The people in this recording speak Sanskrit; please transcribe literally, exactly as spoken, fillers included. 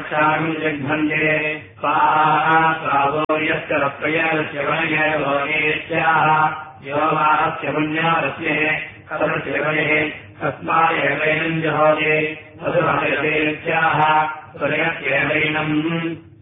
रक्षामि जग्भन्ते स्वाहावोर्यश्च रप्रयस्य वनयेत्याह यो वाहस्य पुण्यारस्ये कथमसेवये तस्मादेवैनम् जहोति मधुमहेत्याह सुरयस्येवैनम्